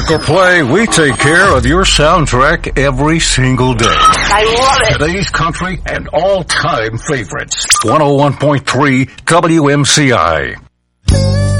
Critical Play, we take care of your soundtrack every single day. I love it. Today's country and all-time favorites. 101.3 WMCI.